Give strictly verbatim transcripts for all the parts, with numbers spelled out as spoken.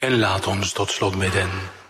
En laat ons tot slot bidden.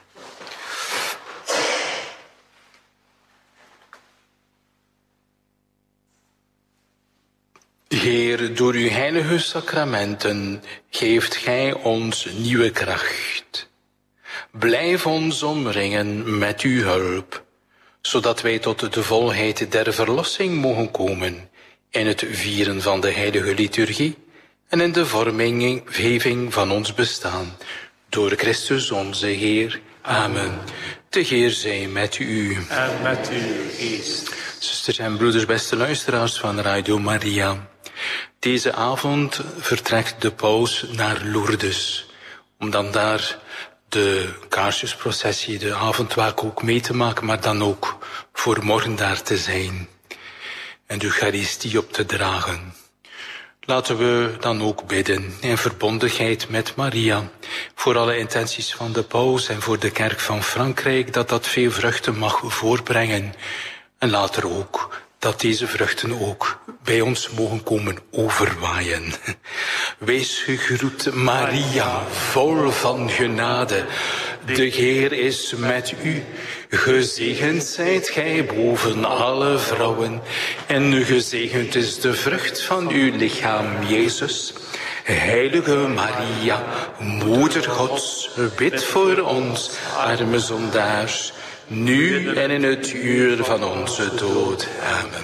Heer, door uw heilige sacramenten geeft gij ons nieuwe kracht. Blijf ons omringen met uw hulp, zodat wij tot de volheid der verlossing mogen komen in het vieren van de heilige liturgie en in de vorming van ons bestaan. Door Christus onze Heer. Amen. De Heer zij met u. En met uw geest. Zusters en broeders, beste luisteraars van Radio Maria. Deze avond vertrekt de paus naar Lourdes, om dan daar de kaarsjesprocessie, de avondwaak ook mee te maken, maar dan ook voor morgen daar te zijn en de Eucharistie op te dragen. Laten we dan ook bidden in verbondenheid met Maria voor alle intenties van de paus en voor de kerk van Frankrijk, dat dat veel vruchten mag voorbrengen. En later ook dat deze vruchten ook bij ons mogen komen overwaaien. Wees gegroet, Maria, vol van genade. De Heer is met u. Gezegend zijt gij boven alle vrouwen, en gezegend is de vrucht van uw lichaam, Jezus. Heilige Maria, Moeder Gods, bid voor ons, arme zondaars, nu en in het uur van onze dood. Amen.